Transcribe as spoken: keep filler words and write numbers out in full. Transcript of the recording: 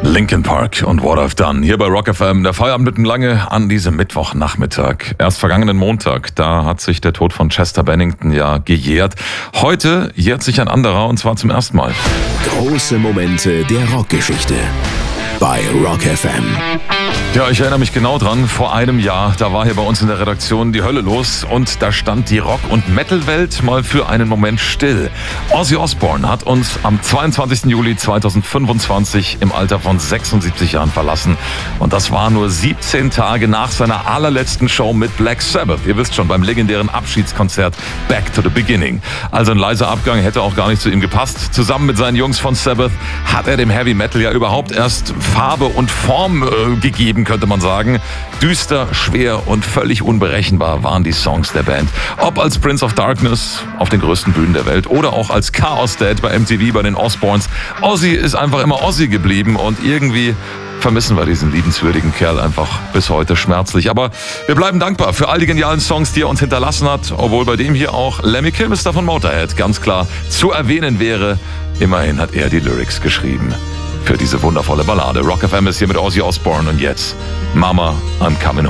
Linkin Park und What I've Done. Hier bei Rock F M. Der Feierabend mitten lange an diesem Mittwochnachmittag. Erst vergangenen Montag, da hat sich der Tod von Chester Bennington ja gejährt. Heute jährt sich ein anderer und zwar zum ersten Mal. Große Momente der Rockgeschichte bei Rock F M. Ja, ich erinnere mich genau dran, vor einem Jahr, da war hier bei uns in der Redaktion die Hölle los und da stand die Rock- und Metal-Welt mal für einen Moment still. Ozzy Osbourne hat uns am zweiundzwanzigsten Juli zweitausendfünfundzwanzig im Alter von sechsundsiebzig Jahren verlassen und das war nur siebzehn Tage nach seiner allerletzten Show mit Black Sabbath. Ihr wisst schon, beim legendären Abschiedskonzert Back to the Beginning. Also ein leiser Abgang hätte auch gar nicht zu ihm gepasst. Zusammen mit seinen Jungs von Sabbath hat er dem Heavy Metal ja überhaupt erst Farbe und Form äh, gegeben, könnte man sagen. Düster, schwer und völlig unberechenbar waren die Songs der Band. Ob als Prince of Darkness auf den größten Bühnen der Welt oder auch als Chaos Dad bei M T V bei den Osbournes. Ozzy ist einfach immer Ozzy geblieben und irgendwie vermissen wir diesen liebenswürdigen Kerl einfach bis heute schmerzlich. Aber wir bleiben dankbar für all die genialen Songs, die er uns hinterlassen hat, obwohl bei dem hier auch Lemmy Kilmister von Motorhead ganz klar zu erwähnen wäre. Immerhin hat er die Lyrics geschrieben für diese wundervolle Ballade. Rock F M ist hier mit Ozzy Osbourne und jetzt Mama, I'm coming home.